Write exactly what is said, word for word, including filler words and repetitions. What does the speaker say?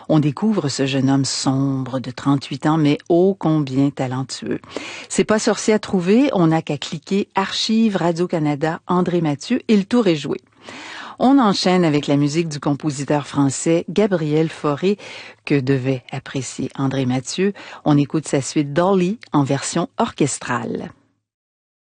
On découvre ce jeune homme sombre de trente-huit ans, mais ô combien talentueux. C'est pas sorcier à trouver, on n'a qu'à cliquer Archives Radio-Canada, André Mathieu, et le tour est joué. On enchaîne avec la musique du compositeur français Gabriel Fauré, que devait apprécier André Mathieu. On écoute sa suite Dolly en version orchestrale.